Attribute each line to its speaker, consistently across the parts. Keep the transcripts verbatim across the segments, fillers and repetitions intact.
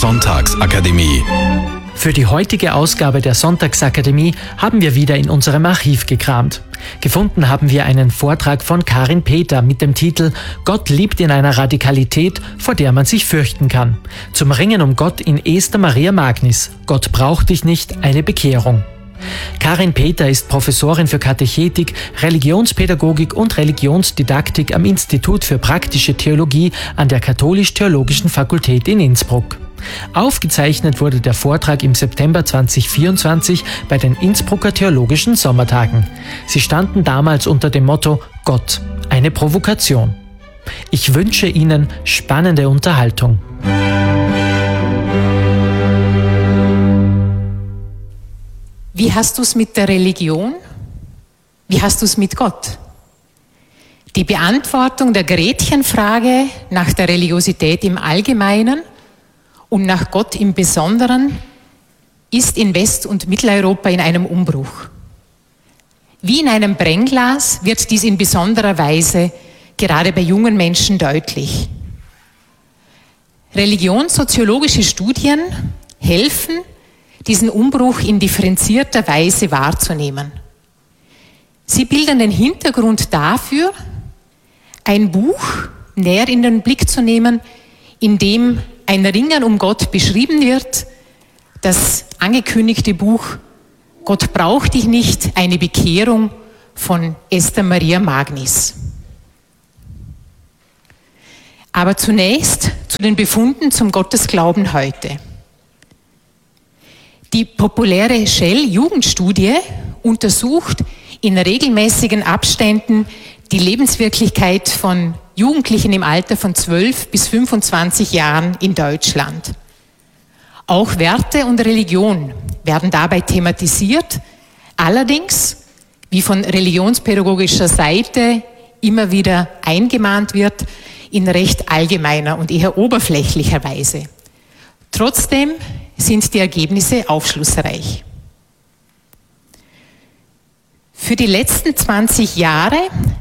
Speaker 1: Sonntagsakademie.
Speaker 2: Für die heutige Ausgabe der Sonntagsakademie haben wir wieder in unserem Archiv gekramt. Gefunden haben wir einen Vortrag von Karin Peter mit dem Titel »Gott liebt in einer Radikalität, vor der man sich fürchten kann«. Zum Ringen um Gott in Esther Maria Magnis. Gott braucht dich nicht, eine Bekehrung. Karin Peter ist Professorin für Katechetik, Religionspädagogik und Religionsdidaktik am Institut für praktische Theologie an der Katholisch-Theologischen Fakultät in Innsbruck. Aufgezeichnet wurde der Vortrag im September zweitausendvierundzwanzig bei den Innsbrucker Theologischen Sommertagen. Sie standen damals unter dem Motto »Gott, eine Provokation«. Ich wünsche Ihnen spannende Unterhaltung.
Speaker 3: Wie hast du es mit der Religion? Wie hast du es mit Gott? Die Beantwortung der Gretchenfrage nach der Religiosität im Allgemeinen und nach Gott im Besonderen ist in West- und Mitteleuropa in einem Umbruch. Wie in einem Brennglas wird dies in besonderer Weise gerade bei jungen Menschen deutlich. Religionssoziologische Studien helfen, diesen Umbruch in differenzierter Weise wahrzunehmen. Sie bilden den Hintergrund dafür, ein Buch näher in den Blick zu nehmen, in dem ein Ringen um Gott beschrieben wird, das angekündigte Buch »Gott braucht dich nicht, eine Bekehrung« von Esther Maria Magnis. Aber zunächst zu den Befunden zum Gottesglauben heute. Die populäre Shell-Jugendstudie untersucht in regelmäßigen Abständen die Lebenswirklichkeit von Jugendlichen im Alter von zwölf bis fünfundzwanzig Jahren in Deutschland. Auch Werte und Religion werden dabei thematisiert, allerdings, wie von religionspädagogischer Seite immer wieder eingemahnt wird, in recht allgemeiner und eher oberflächlicher Weise. Trotzdem sind die Ergebnisse aufschlussreich. Für die letzten zwanzig Jahre,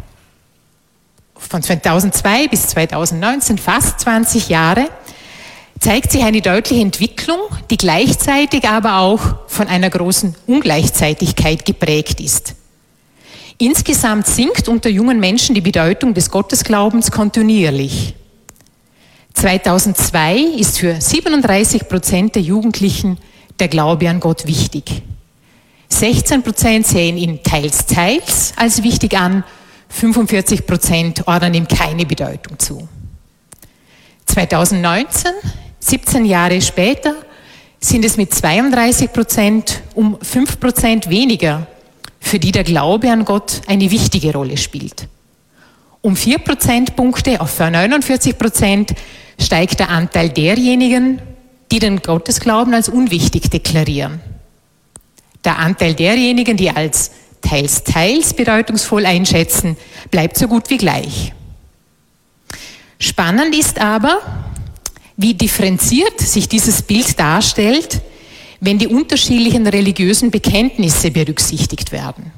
Speaker 3: von zweitausendzwei bis zweitausendneunzehn, fast zwanzig Jahre, zeigt sich eine deutliche Entwicklung, die gleichzeitig aber auch von einer großen Ungleichzeitigkeit geprägt ist. Insgesamt sinkt unter jungen Menschen die Bedeutung des Gottesglaubens kontinuierlich. zweitausendzwei ist für siebenunddreißig Prozent der Jugendlichen der Glaube an Gott wichtig. sechzehn Prozent sehen ihn teils, teils als wichtig an, fünfundvierzig Prozent ordnen ihm keine Bedeutung zu. zweitausendneunzehn, siebzehn Jahre später, sind es mit zweiunddreißig Prozent um fünf Prozent weniger, für die der Glaube an Gott eine wichtige Rolle spielt. Um vier Prozentpunkte auf neunundvierzig Prozent steigt der Anteil derjenigen, die den Gottesglauben als unwichtig deklarieren. Der Anteil derjenigen, die als teils, teils bedeutungsvoll einschätzen, bleibt so gut wie gleich. Spannend ist aber, wie differenziert sich dieses Bild darstellt, wenn die unterschiedlichen religiösen Bekenntnisse berücksichtigt werden.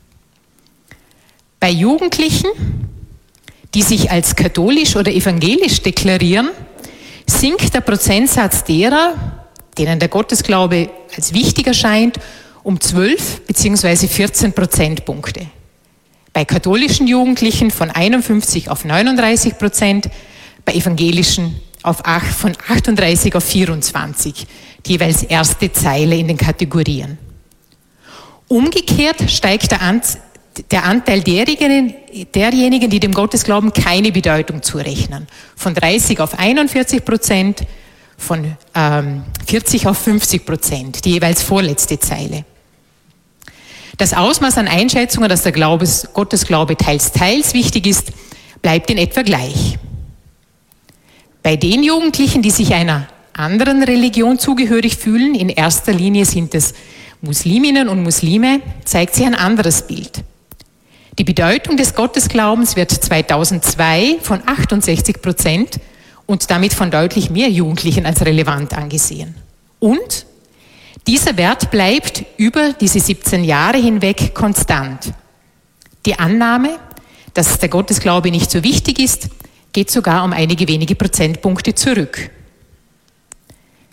Speaker 3: Bei Jugendlichen, die sich als katholisch oder evangelisch deklarieren, sinkt der Prozentsatz derer, denen der Gottesglaube als wichtig erscheint, um zwölf bzw. vierzehn Prozentpunkte. Bei katholischen Jugendlichen von einundfünfzig auf neununddreißig Prozent, bei evangelischen auf acht, von achtunddreißig auf vierundzwanzig, die jeweils erste Zeile in den Kategorien. Umgekehrt steigt der, Ant, der Anteil derjenigen, derjenigen, die dem Gottesglauben keine Bedeutung zurechnen, von dreißig auf einundvierzig Prozent, von ähm, vierzig auf fünfzig Prozent, die jeweils vorletzte Zeile. Das Ausmaß an Einschätzungen, dass der Glaubes, Gottesglaube teils, teils wichtig ist, bleibt in etwa gleich. Bei den Jugendlichen, die sich einer anderen Religion zugehörig fühlen, in erster Linie sind es Musliminnen und Muslime, zeigt sich ein anderes Bild. Die Bedeutung des Gottesglaubens wird zweitausendzwei von achtundsechzig Prozent und damit von deutlich mehr Jugendlichen als relevant angesehen. Und dieser Wert bleibt über diese siebzehn Jahre hinweg konstant. Die Annahme, dass der Gottesglaube nicht so wichtig ist, geht sogar um einige wenige Prozentpunkte zurück.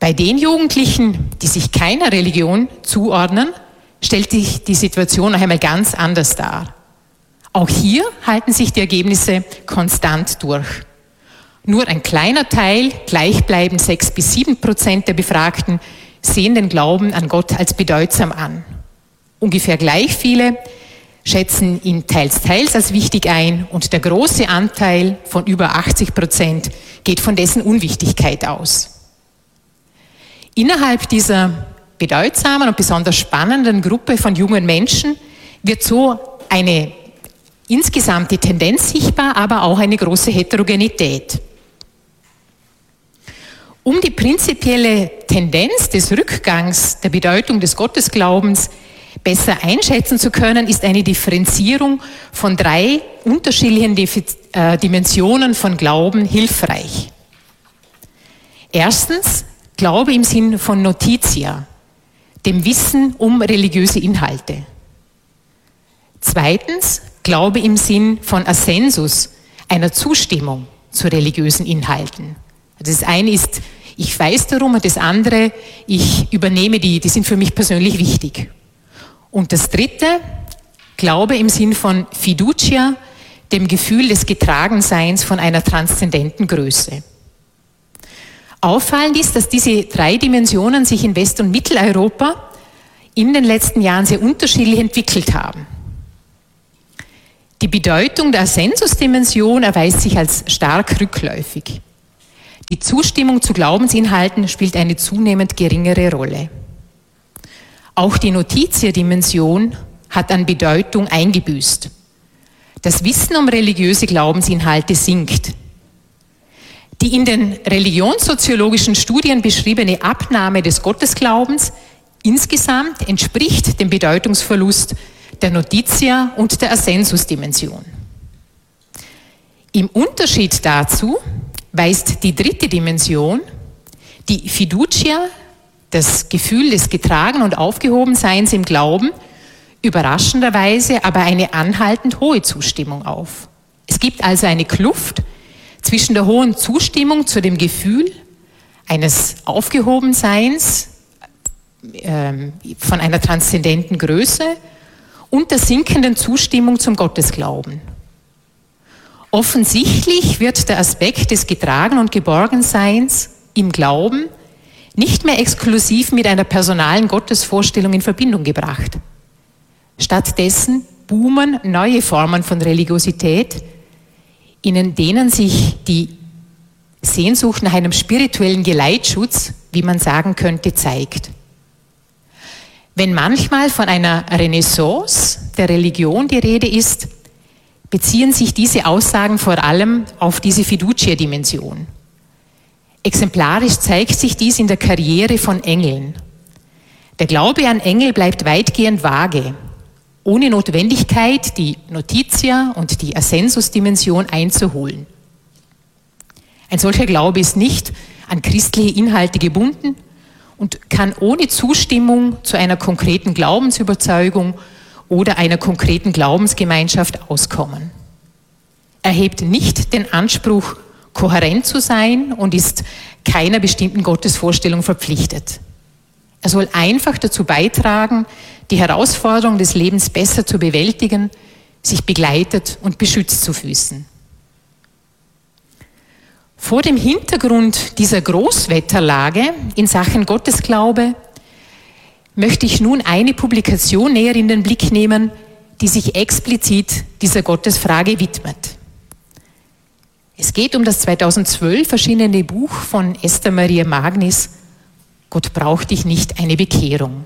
Speaker 3: Bei den Jugendlichen, die sich keiner Religion zuordnen, stellt sich die Situation noch einmal ganz anders dar. Auch hier halten sich die Ergebnisse konstant durch. Nur ein kleiner Teil, gleichbleibend sechs bis sieben Prozent der Befragten, sehen den Glauben an Gott als bedeutsam an. Ungefähr gleich viele schätzen ihn teils, teils als wichtig ein und der große Anteil von über achtzig Prozent geht von dessen Unwichtigkeit aus. Innerhalb dieser bedeutsamen und besonders spannenden Gruppe von jungen Menschen wird so eine insgesamte Tendenz sichtbar, aber auch eine große Heterogenität. Um die prinzipielle Tendenz des Rückgangs der Bedeutung des Gottesglaubens besser einschätzen zu können, ist eine Differenzierung von drei unterschiedlichen Dimensionen von Glauben hilfreich. Erstens, Glaube im Sinn von Notitia, dem Wissen um religiöse Inhalte. Zweitens, Glaube im Sinn von Assensus, einer Zustimmung zu religiösen Inhalten. Das eine ist, ich weiß darum, und das andere, ich übernehme die, die sind für mich persönlich wichtig. Und das dritte, Glaube im Sinn von Fiducia, dem Gefühl des Getragenseins von einer transzendenten Größe. Auffallend ist, dass diese drei Dimensionen sich in West- und Mitteleuropa in den letzten Jahren sehr unterschiedlich entwickelt haben. Die Bedeutung der Assensus-Dimension erweist sich als stark rückläufig. Die Zustimmung zu Glaubensinhalten spielt eine zunehmend geringere Rolle. Auch die Notitia-Dimension hat an Bedeutung eingebüßt. Das Wissen um religiöse Glaubensinhalte sinkt. Die in den religionssoziologischen Studien beschriebene Abnahme des Gottesglaubens insgesamt entspricht dem Bedeutungsverlust der Notitia und der Assensus-Dimension. Im Unterschied dazu weist die dritte Dimension, die Fiducia, das Gefühl des Getragen- und Aufgehobenseins im Glauben, überraschenderweise aber eine anhaltend hohe Zustimmung auf. Es gibt also eine Kluft zwischen der hohen Zustimmung zu dem Gefühl eines Aufgehobenseins äh, von einer transzendenten Größe und der sinkenden Zustimmung zum Gottesglauben. Offensichtlich wird der Aspekt des Getragen- und Geborgenseins im Glauben nicht mehr exklusiv mit einer personalen Gottesvorstellung in Verbindung gebracht. Stattdessen boomen neue Formen von Religiosität, in denen sich die Sehnsucht nach einem spirituellen Geleitschutz, wie man sagen könnte, zeigt. Wenn manchmal von einer Renaissance der Religion die Rede ist, beziehen sich diese Aussagen vor allem auf diese Fiducia-Dimension. Exemplarisch zeigt sich dies in der Karriere von Engeln. Der Glaube an Engel bleibt weitgehend vage, ohne Notwendigkeit, die Notitia und die Assensus-Dimension einzuholen. Ein solcher Glaube ist nicht an christliche Inhalte gebunden und kann ohne Zustimmung zu einer konkreten Glaubensüberzeugung oder einer konkreten Glaubensgemeinschaft auskommen. Er hebt nicht den Anspruch, kohärent zu sein und ist keiner bestimmten Gottesvorstellung verpflichtet. Er soll einfach dazu beitragen, die Herausforderung des Lebens besser zu bewältigen, sich begleitet und beschützt zu fühlen. Vor dem Hintergrund dieser Großwetterlage in Sachen Gottesglaube möchte ich nun eine Publikation näher in den Blick nehmen, die sich explizit dieser Gottesfrage widmet. Es geht um das zweitausendzwölf erschienene Buch von Esther Maria Magnis, Gott braucht dich nicht, eine Bekehrung.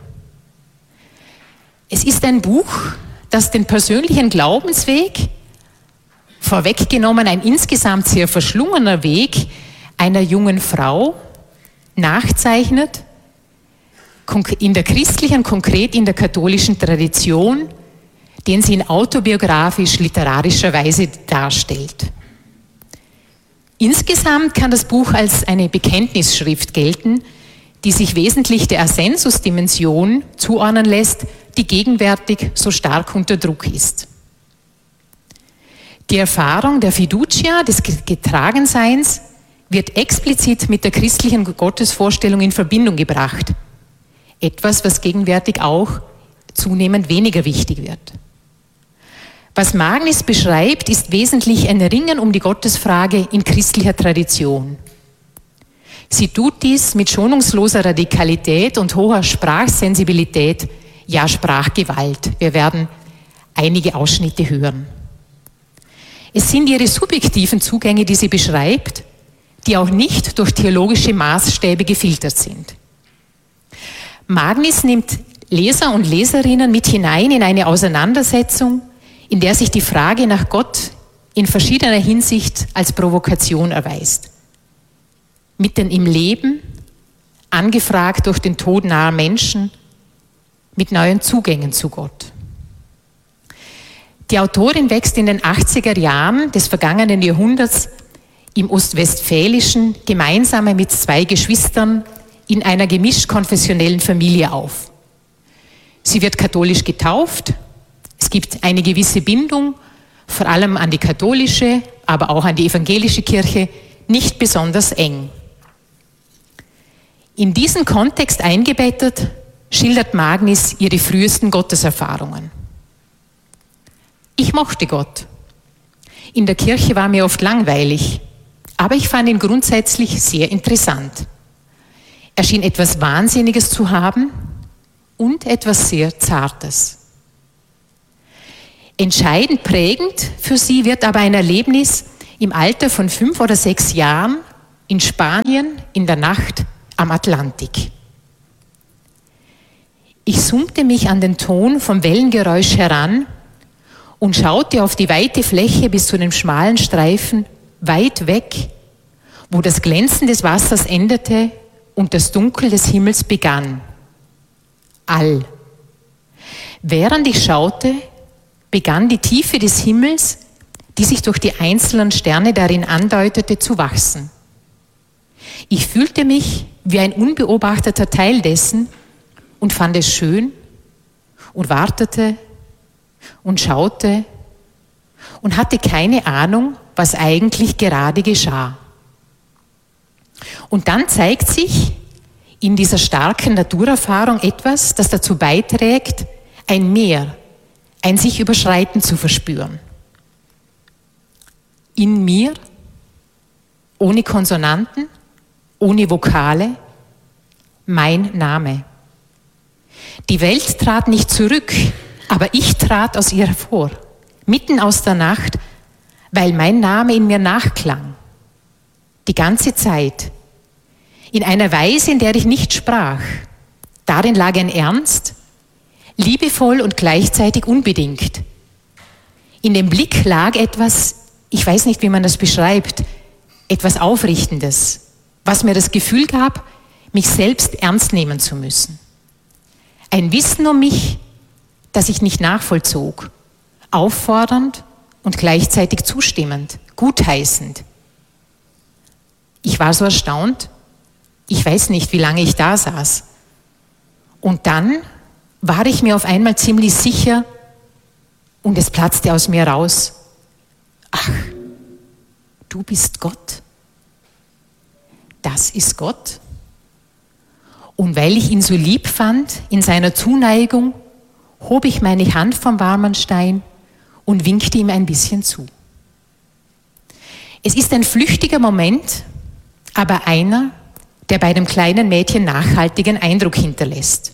Speaker 3: Es ist ein Buch, das den persönlichen Glaubensweg, vorweggenommen ein insgesamt sehr verschlungener Weg einer jungen Frau, nachzeichnet, in der christlichen, konkret in der katholischen Tradition, den sie in autobiografisch-literarischer Weise darstellt. Insgesamt kann das Buch als eine Bekenntnisschrift gelten, die sich wesentlich der Assensus-Dimension zuordnen lässt, die gegenwärtig so stark unter Druck ist. Die Erfahrung der Fiducia, des Getragenseins, wird explizit mit der christlichen Gottesvorstellung in Verbindung gebracht. Etwas, was gegenwärtig auch zunehmend weniger wichtig wird. Was Magnis beschreibt, ist wesentlich ein Ringen um die Gottesfrage in christlicher Tradition. Sie tut dies mit schonungsloser Radikalität und hoher Sprachsensibilität, ja Sprachgewalt. Wir werden einige Ausschnitte hören. Es sind ihre subjektiven Zugänge, die sie beschreibt, die auch nicht durch theologische Maßstäbe gefiltert sind. Magnis nimmt Leser und Leserinnen mit hinein in eine Auseinandersetzung, in der sich die Frage nach Gott in verschiedener Hinsicht als Provokation erweist. Mitten im Leben, angefragt durch den Tod naher Menschen, mit neuen Zugängen zu Gott. Die Autorin wächst in den achtziger Jahren des vergangenen Jahrhunderts im Ostwestfälischen gemeinsam mit zwei Geschwistern in einer gemischt-konfessionellen Familie auf. Sie wird katholisch getauft. Es gibt eine gewisse Bindung, vor allem an die katholische, aber auch an die evangelische Kirche, nicht besonders eng. In diesen Kontext eingebettet, schildert Magnis ihre frühesten Gotteserfahrungen. Ich mochte Gott. In der Kirche war mir oft langweilig, aber ich fand ihn grundsätzlich sehr interessant. Er schien etwas Wahnsinniges zu haben und etwas sehr Zartes. Entscheidend prägend für sie wird aber ein Erlebnis im Alter von fünf oder sechs Jahren in Spanien in der Nacht am Atlantik. Ich summte mich an den Ton vom Wellengeräusch heran und schaute auf die weite Fläche bis zu dem schmalen Streifen weit weg, wo das Glänzen des Wassers endete und das Dunkel des Himmels begann. All. Während ich schaute, begann die Tiefe des Himmels, die sich durch die einzelnen Sterne darin andeutete, zu wachsen. Ich fühlte mich wie ein unbeobachteter Teil dessen und fand es schön und wartete und schaute und hatte keine Ahnung, was eigentlich gerade geschah. Und dann zeigt sich in dieser starken Naturerfahrung etwas, das dazu beiträgt, ein Mehr, ein sich überschreiten zu verspüren. In mir, ohne Konsonanten, ohne Vokale, mein Name. Die Welt trat nicht zurück, aber ich trat aus ihr hervor, mitten aus der Nacht, weil mein Name in mir nachklang. Die ganze Zeit. In einer Weise, in der ich nicht sprach. Darin lag ein Ernst, liebevoll und gleichzeitig unbedingt. In dem Blick lag etwas, ich weiß nicht, wie man das beschreibt, etwas Aufrichtendes, was mir das Gefühl gab, mich selbst ernst nehmen zu müssen. Ein Wissen um mich, das ich nicht nachvollzog, auffordernd und gleichzeitig zustimmend, gutheißend. Ich war so erstaunt, ich weiß nicht, wie lange ich da saß. Und dann war ich mir auf einmal ziemlich sicher und es platzte aus mir raus. Ach, du bist Gott. Das ist Gott. Und weil ich ihn so lieb fand in seiner Zuneigung, hob ich meine Hand vom warmen Stein und winkte ihm ein bisschen zu. Es ist ein flüchtiger Moment, aber einer, der bei dem kleinen Mädchen nachhaltigen Eindruck hinterlässt.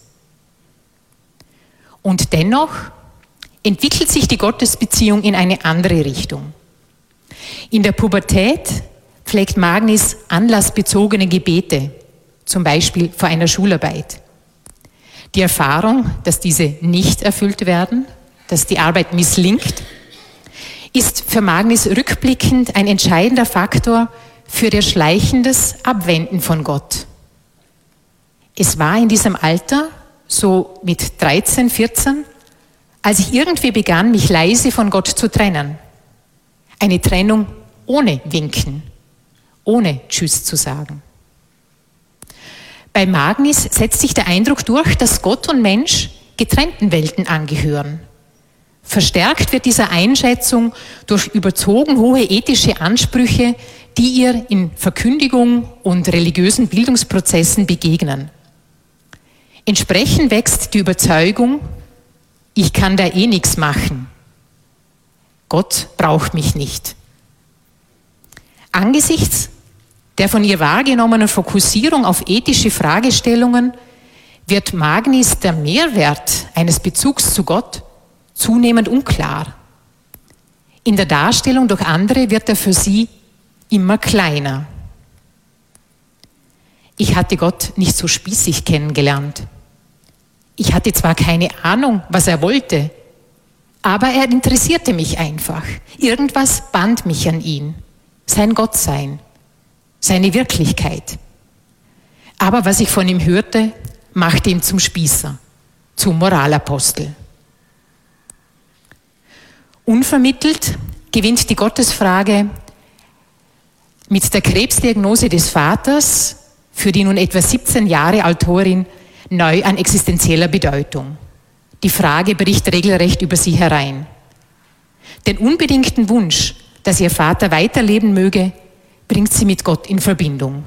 Speaker 3: Und dennoch entwickelt sich die Gottesbeziehung in eine andere Richtung. In der Pubertät pflegt Magnis anlassbezogene Gebete, zum Beispiel vor einer Schularbeit. Die Erfahrung, dass diese nicht erfüllt werden, dass die Arbeit misslingt, ist für Magnis rückblickend ein entscheidender Faktor für ihr schleichendes Abwenden von Gott. Es war in diesem Alter, so mit dreizehn, vierzehn, als ich irgendwie begann, mich leise von Gott zu trennen. Eine Trennung ohne Winken, ohne Tschüss zu sagen. Bei Magnis setzt sich der Eindruck durch, dass Gott und Mensch getrennten Welten angehören. Verstärkt wird diese Einschätzung durch überzogen hohe ethische Ansprüche, die ihr in Verkündigung und religiösen Bildungsprozessen begegnen. Entsprechend wächst die Überzeugung, ich kann da eh nichts machen. Gott braucht mich nicht. Angesichts der von ihr wahrgenommenen Fokussierung auf ethische Fragestellungen wird Magnis der Mehrwert eines Bezugs zu Gott zunehmend unklar. In der Darstellung durch andere wird er für sie immer kleiner. Ich hatte Gott nicht so spießig kennengelernt. Ich hatte zwar keine Ahnung, was er wollte, aber er interessierte mich einfach. Irgendwas band mich an ihn, sein Gottsein, seine Wirklichkeit. Aber was ich von ihm hörte, machte ihn zum Spießer, zum Moralapostel. Unvermittelt gewinnt die Gottesfrage mit der Krebsdiagnose des Vaters für die nun etwa siebzehn Jahre Autorin neu an existenzieller Bedeutung. Die Frage bricht regelrecht über sie herein. Den unbedingten Wunsch, dass ihr Vater weiterleben möge, bringt sie mit Gott in Verbindung.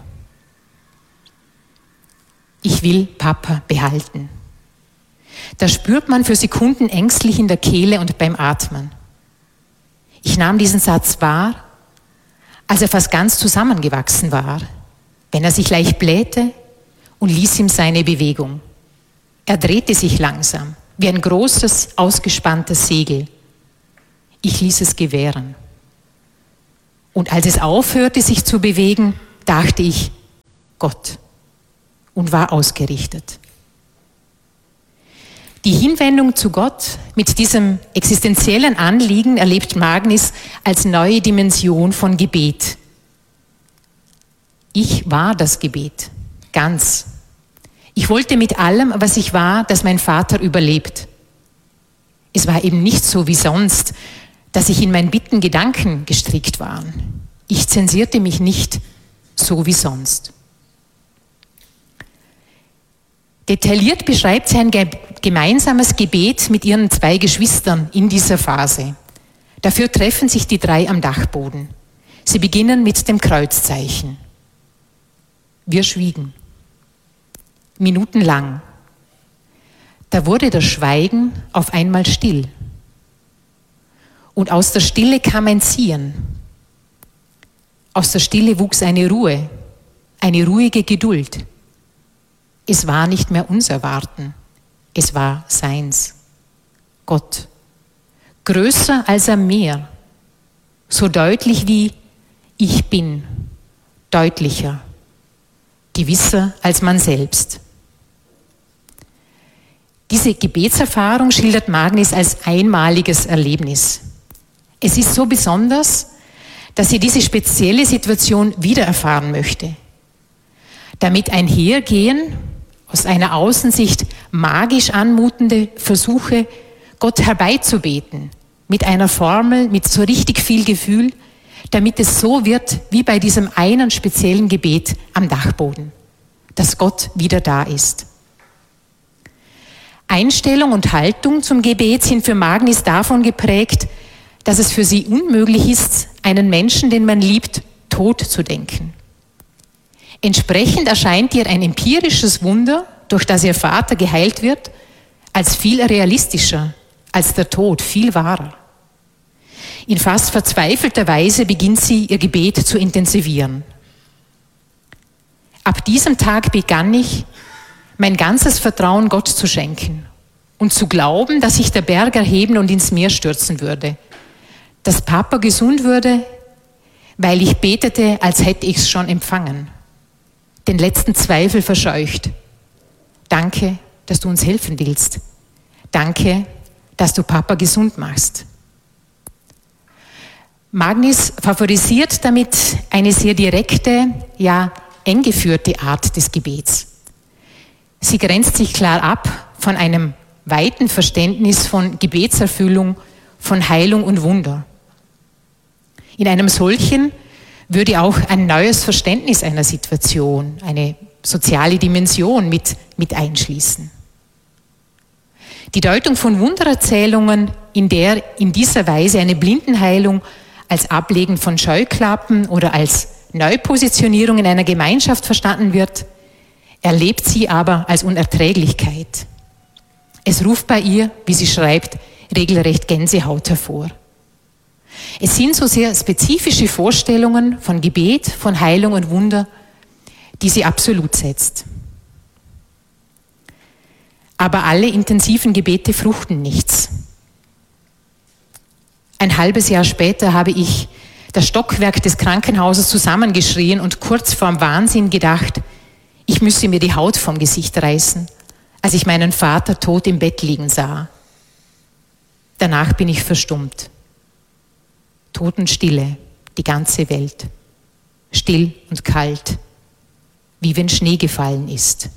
Speaker 3: Ich will Papa behalten. Da spürt man für Sekunden ängstlich in der Kehle und beim Atmen. Ich nahm diesen Satz wahr, als er fast ganz zusammengewachsen war, wenn er sich leicht blähte und ließ ihm seine Bewegung. Er drehte sich langsam, wie ein großes, ausgespanntes Segel. Ich ließ es gewähren. Und als es aufhörte, sich zu bewegen, dachte ich, Gott, und war ausgerichtet. Die Hinwendung zu Gott mit diesem existenziellen Anliegen erlebt Magnis als neue Dimension von Gebet. Ich war das Gebet, ganz. Ich wollte mit allem, was ich war, dass mein Vater überlebt. Es war eben nicht so wie sonst, dass ich in meinen Bitten Gedanken gestrickt waren. Ich zensierte mich nicht so wie sonst. Detailliert beschreibt sie ein ge- gemeinsames Gebet mit ihren zwei Geschwistern in dieser Phase. Dafür treffen sich die drei am Dachboden. Sie beginnen mit dem Kreuzzeichen. Wir schwiegen. Minutenlang. Da wurde das Schweigen auf einmal still. Und aus der Stille kam ein Ziehen. Aus der Stille wuchs eine Ruhe, eine ruhige Geduld. Es war nicht mehr unser Warten, es war seins. Gott. Größer als er mehr. So deutlich wie ich bin. Deutlicher. Gewisser als man selbst. Diese Gebetserfahrung schildert Magnis als einmaliges Erlebnis. Es ist so besonders, dass sie diese spezielle Situation wiedererfahren möchte. Damit einhergehen, aus einer Außensicht magisch anmutende Versuche, Gott herbeizubeten, mit einer Formel, mit so richtig viel Gefühl, damit es so wird, wie bei diesem einen speziellen Gebet am Dachboden, dass Gott wieder da ist. Einstellung und Haltung zum Gebet sind für Magnis davon geprägt, dass es für sie unmöglich ist, einen Menschen, den man liebt, tot zu denken. Entsprechend erscheint ihr ein empirisches Wunder, durch das ihr Vater geheilt wird, als viel realistischer, als der Tod, viel wahrer. In fast verzweifelter Weise beginnt sie, ihr Gebet zu intensivieren. Ab diesem Tag begann ich, mein ganzes Vertrauen Gott zu schenken und zu glauben, dass sich der Berg erheben und ins Meer stürzen würde, dass Papa gesund würde, weil ich betete, als hätte ich es schon empfangen. Den letzten Zweifel verscheucht. Danke, dass du uns helfen willst. Danke, dass du Papa gesund machst. Magnis favorisiert damit eine sehr direkte, ja eng geführte Art des Gebets. Sie grenzt sich klar ab von einem weiten Verständnis von Gebetserfüllung, von Heilung und Wunder. In einem solchen würde auch ein neues Verständnis einer Situation, eine soziale Dimension mit, mit einschließen. Die Deutung von Wundererzählungen, in der in dieser Weise eine Blindenheilung als Ablegen von Scheuklappen oder als Neupositionierung in einer Gemeinschaft verstanden wird, erlebt sie aber als Unerträglichkeit. Es ruft bei ihr, wie sie schreibt, regelrecht Gänsehaut hervor. Es sind so sehr spezifische Vorstellungen von Gebet, von Heilung und Wunder, die sie absolut setzt. Aber alle intensiven Gebete fruchten nichts. Ein halbes Jahr später habe ich das Stockwerk des Krankenhauses zusammengeschrien und kurz vorm Wahnsinn gedacht, ich müsse mir die Haut vom Gesicht reißen, als ich meinen Vater tot im Bett liegen sah. Danach bin ich verstummt. Totenstille, die ganze Welt. Still und kalt, wie wenn Schnee gefallen ist.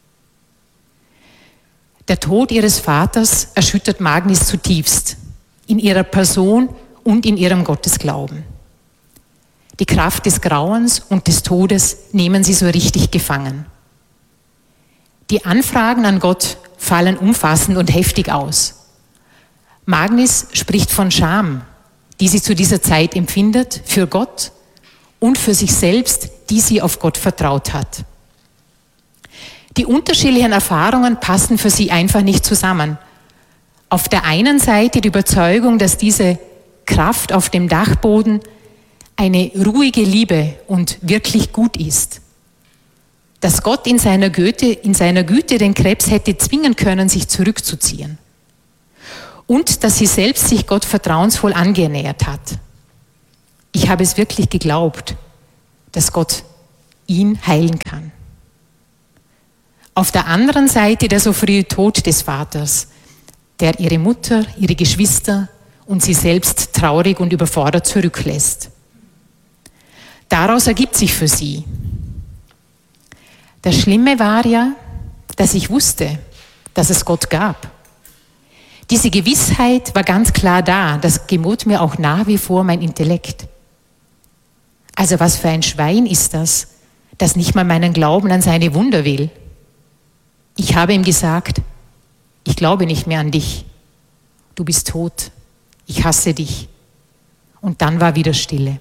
Speaker 3: Der Tod ihres Vaters erschüttert Magnis zutiefst, in ihrer Person und in ihrem Gottesglauben. Die Kraft des Grauens und des Todes nehmen sie so richtig gefangen. Die Anfragen an Gott fallen umfassend und heftig aus. Magnis spricht von Scham, die sie zu dieser Zeit empfindet, für Gott und für sich selbst, die sie auf Gott vertraut hat. Die unterschiedlichen Erfahrungen passen für sie einfach nicht zusammen. Auf der einen Seite die Überzeugung, dass diese Kraft auf dem Dachboden eine ruhige Liebe und wirklich gut ist. Dass Gott in seiner Güte, in seiner Güte den Krebs hätte zwingen können, sich zurückzuziehen. Und dass sie selbst sich Gott vertrauensvoll angenähert hat. Ich habe es wirklich geglaubt, dass Gott ihn heilen kann. Auf der anderen Seite der so frühe Tod des Vaters, der ihre Mutter, ihre Geschwister und sie selbst traurig und überfordert zurücklässt. Daraus ergibt sich für sie. Das Schlimme war ja, dass ich wusste, dass es Gott gab. Diese Gewissheit war ganz klar da, das gebot mir auch nach wie vor mein Intellekt. Also was für ein Schwein ist das, das nicht mal meinen Glauben an seine Wunder will. Ich habe ihm gesagt, ich glaube nicht mehr an dich. Du bist tot. Ich hasse dich. Und dann war wieder Stille.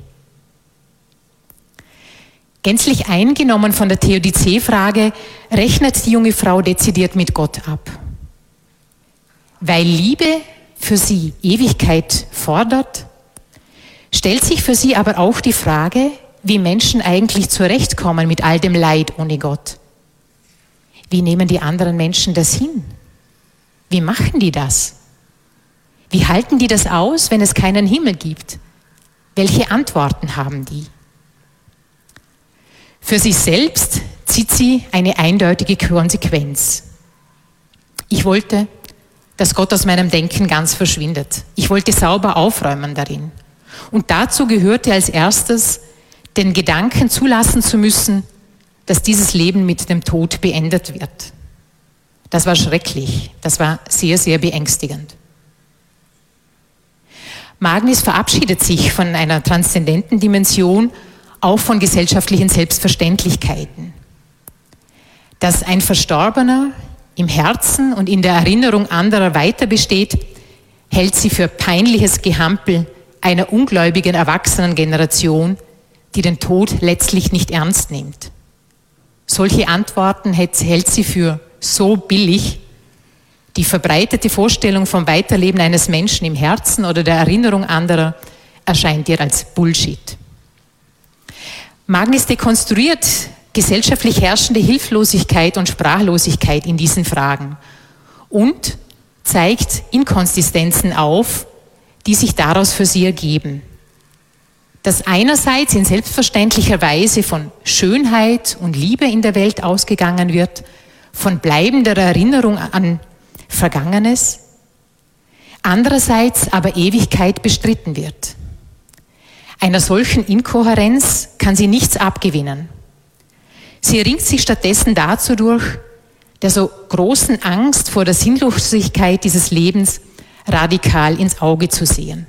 Speaker 3: Gänzlich eingenommen von der Theodizee-Frage rechnet die junge Frau dezidiert mit Gott ab. Weil Liebe für sie Ewigkeit fordert, stellt sich für sie aber auch die Frage, wie Menschen eigentlich zurechtkommen mit all dem Leid ohne Gott. Wie nehmen die anderen Menschen das hin? Wie machen die das? Wie halten die das aus, wenn es keinen Himmel gibt? Welche Antworten haben die? Für sich selbst zieht sie eine eindeutige Konsequenz. Ich wollte, dass Gott aus meinem Denken ganz verschwindet. Ich wollte sauber aufräumen darin. Und dazu gehörte als erstes, den Gedanken zulassen zu müssen, dass dieses Leben mit dem Tod beendet wird. Das war schrecklich, das war sehr, sehr beängstigend. Magnis verabschiedet sich von einer transzendenten Dimension, auch von gesellschaftlichen Selbstverständlichkeiten. Dass ein Verstorbener im Herzen und in der Erinnerung anderer weiter besteht, hält sie für peinliches Gehampel einer ungläubigen Erwachsenengeneration, die den Tod letztlich nicht ernst nimmt. Solche Antworten hält sie für so billig. Die verbreitete Vorstellung vom Weiterleben eines Menschen im Herzen oder der Erinnerung anderer erscheint ihr als Bullshit. Magnis dekonstruiert gesellschaftlich herrschende Hilflosigkeit und Sprachlosigkeit in diesen Fragen und zeigt Inkonsistenzen auf, die sich daraus für sie ergeben. Dass einerseits in selbstverständlicher Weise von Schönheit und Liebe in der Welt ausgegangen wird, von bleibender Erinnerung an Vergangenes, andererseits aber Ewigkeit bestritten wird. Einer solchen Inkohärenz kann sie nichts abgewinnen. Sie ringt sich stattdessen dazu durch, der so großen Angst vor der Sinnlosigkeit dieses Lebens radikal ins Auge zu sehen.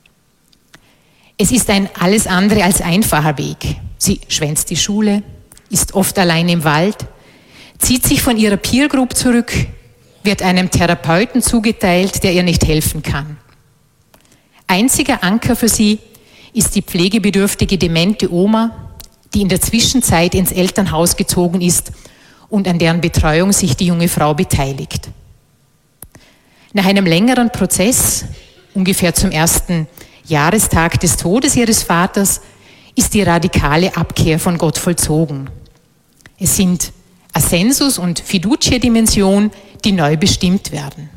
Speaker 3: Es ist ein alles andere als einfacher Weg. Sie schwänzt die Schule, ist oft allein im Wald, zieht sich von ihrer Peer Group zurück, wird einem Therapeuten zugeteilt, der ihr nicht helfen kann. Einziger Anker für sie ist die pflegebedürftige demente Oma, die in der Zwischenzeit ins Elternhaus gezogen ist und an deren Betreuung sich die junge Frau beteiligt. Nach einem längeren Prozess, ungefähr zum ersten Jahrestag des Todes ihres Vaters, ist die radikale Abkehr von Gott vollzogen. Es sind Ascensus und Fiducia-Dimension, die neu bestimmt werden.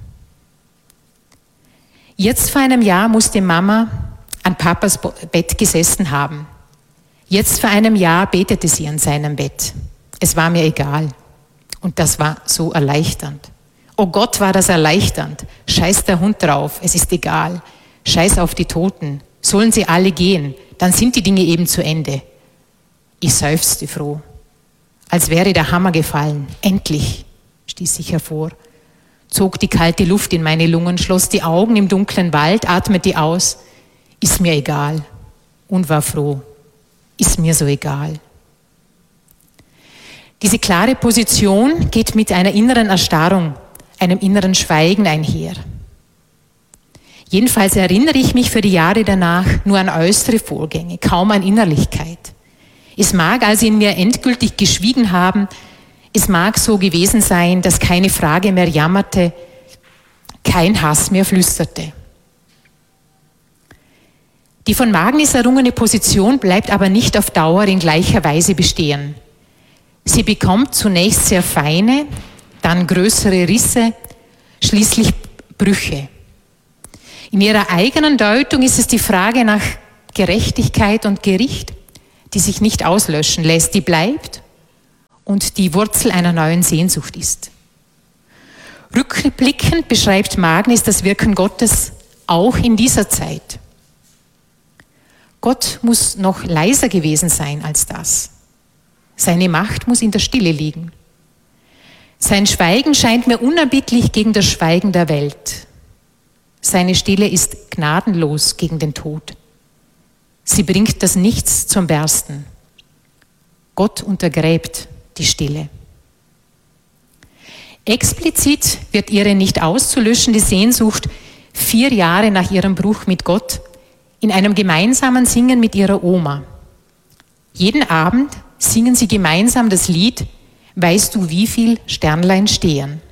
Speaker 3: Jetzt vor einem Jahr musste Mama an Papas Bett gesessen haben. Jetzt vor einem Jahr betete sie an seinem Bett. Es war mir egal. Und das war so erleichternd. Oh Gott, war das erleichternd. Scheiß der Hund drauf, es ist egal. Scheiß auf die Toten. Sollen sie alle gehen, dann sind die Dinge eben zu Ende. Ich seufzte froh. Als wäre der Hammer gefallen. Endlich, stieß ich hervor. Zog die kalte Luft in meine Lungen, schloss die Augen im dunklen Wald, atmete aus. Ist mir egal. Und war froh. Ist mir so egal. Diese klare Position geht mit einer inneren Erstarrung, einem inneren Schweigen einher. Jedenfalls erinnere ich mich für die Jahre danach nur an äußere Vorgänge, kaum an Innerlichkeit. Es mag also in mir endgültig geschwiegen haben, es mag so gewesen sein, dass keine Frage mehr jammerte, kein Hass mehr flüsterte. Die von Magnus errungene Position bleibt aber nicht auf Dauer in gleicher Weise bestehen. Sie bekommt zunächst sehr feine, dann größere Risse, schließlich Brüche. In ihrer eigenen Deutung ist es die Frage nach Gerechtigkeit und Gericht, die sich nicht auslöschen lässt, die bleibt und die Wurzel einer neuen Sehnsucht ist. Rückblickend beschreibt Magnus das Wirken Gottes auch in dieser Zeit. Gott muss noch leiser gewesen sein als das. Seine Macht muss in der Stille liegen. Sein Schweigen scheint mir unerbittlich gegen das Schweigen der Welt. Seine Stille ist gnadenlos gegen den Tod. Sie bringt das Nichts zum Bersten. Gott untergräbt die Stille. Explizit wird ihre nicht auszulöschende Sehnsucht vier Jahre nach ihrem Bruch mit Gott in einem gemeinsamen Singen mit ihrer Oma. Jeden Abend singen sie gemeinsam das Lied »Weißt du, wie viel Sternlein stehen?«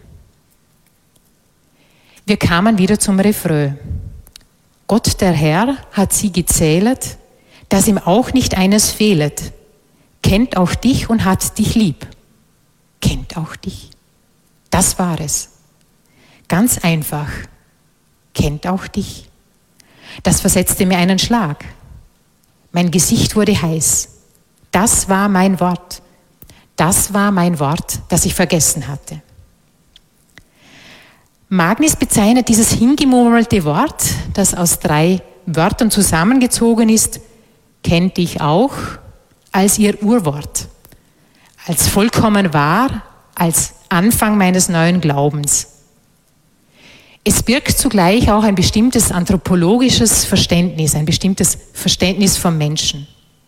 Speaker 3: Wir kamen wieder zum Refrain. Gott, der Herr, hat sie gezählet, dass ihm auch nicht eines fehlet. Kennt auch dich und hat dich lieb. Kennt auch dich. Das war es. Ganz einfach. Kennt auch dich. Das versetzte mir einen Schlag. Mein Gesicht wurde heiß. Das war mein Wort. Das war mein Wort, das ich vergessen hatte. Magnus bezeichnet dieses hingemurmelte Wort, das aus drei Wörtern zusammengezogen ist, kennt dich auch, als ihr Urwort, als vollkommen wahr, als Anfang meines neuen Glaubens. Es birgt zugleich auch ein bestimmtes anthropologisches Verständnis, ein bestimmtes Verständnis vom Menschen.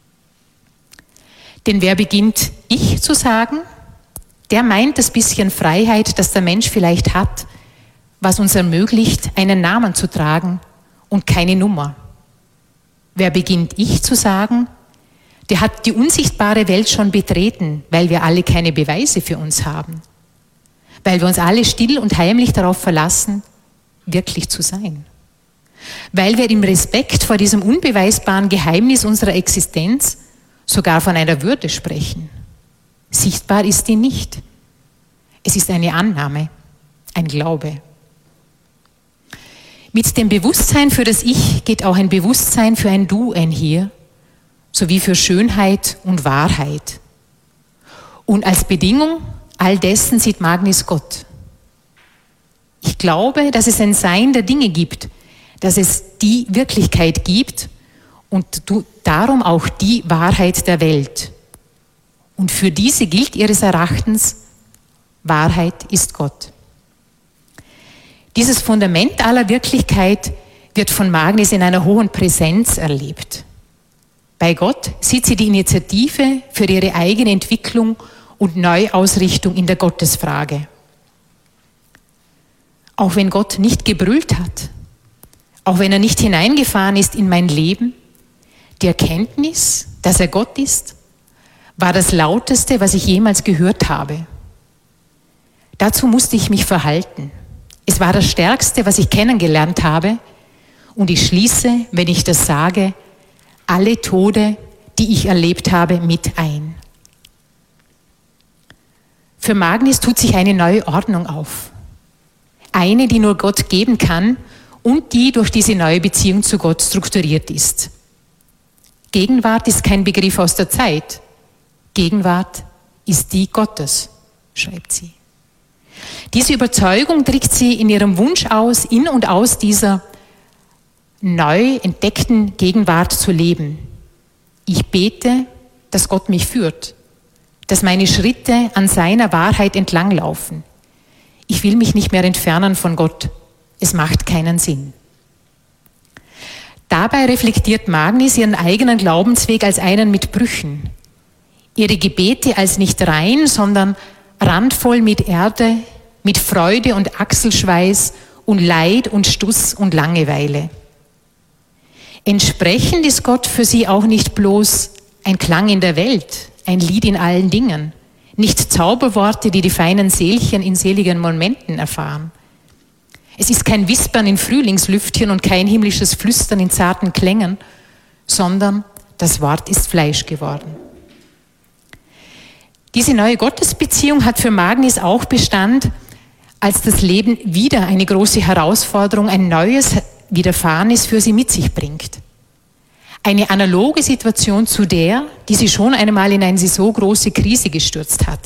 Speaker 3: Denn wer beginnt ich zu sagen, der meint das bisschen Freiheit, das der Mensch vielleicht hat, was uns ermöglicht, einen Namen zu tragen und keine Nummer. Wer beginnt ich zu sagen, der hat die unsichtbare Welt schon betreten, weil wir alle keine Beweise für uns haben. Weil wir uns alle still und heimlich darauf verlassen, wirklich zu sein. Weil wir im Respekt vor diesem unbeweisbaren Geheimnis unserer Existenz sogar von einer Würde sprechen. Sichtbar ist die nicht. Es ist eine Annahme, ein Glaube. Mit dem Bewusstsein für das Ich geht auch ein Bewusstsein für ein Du einher, sowie für Schönheit und Wahrheit. Und als Bedingung all dessen sieht Magnus Gott. Ich glaube, dass es ein Sein der Dinge gibt, dass es die Wirklichkeit gibt und darum auch die Wahrheit der Welt. Und für diese gilt ihres Erachtens, Wahrheit ist Gott. Dieses Fundament aller Wirklichkeit wird von Magnus in einer hohen Präsenz erlebt. Bei Gott sieht sie die Initiative für ihre eigene Entwicklung und Neuausrichtung in der Gottesfrage. Auch wenn Gott nicht gebrüllt hat, auch wenn er nicht hineingefahren ist in mein Leben, die Erkenntnis, dass er Gott ist, war das Lauteste, was ich jemals gehört habe. Dazu musste ich mich verhalten. Es war das Stärkste, was ich kennengelernt habe. Und ich schließe, wenn ich das sage, alle Tode, die ich erlebt habe, mit ein. Für Magnus tut sich eine neue Ordnung auf. Eine, die nur Gott geben kann und die durch diese neue Beziehung zu Gott strukturiert ist. Gegenwart ist kein Begriff aus der Zeit. Gegenwart ist die Gottes, schreibt sie. Diese Überzeugung drückt sie in ihrem Wunsch aus, in und aus dieser neu entdeckten Gegenwart zu leben. Ich bete, dass Gott mich führt, dass meine Schritte an seiner Wahrheit entlanglaufen. Ich will mich nicht mehr entfernen von Gott. Es macht keinen Sinn. Dabei reflektiert Magnus ihren eigenen Glaubensweg als einen mit Brüchen. Ihre Gebete als nicht rein, sondern randvoll mit Erde, mit Freude und Achselschweiß und Leid und Stuss und Langeweile. Entsprechend ist Gott für sie auch nicht bloß ein Klang in der Welt, ein Lied in allen Dingen, nicht Zauberworte, die die feinen Seelchen in seligen Momenten erfahren. Es ist kein Wispern in Frühlingslüftchen und kein himmlisches Flüstern in zarten Klängen, sondern das Wort ist Fleisch geworden. Diese neue Gottesbeziehung hat für Magnus auch Bestand, als das Leben wieder eine große Herausforderung, ein neues Widerfahrenes für sie mit sich bringt. Eine analoge Situation zu der, die sie schon einmal in eine so große Krise gestürzt hat.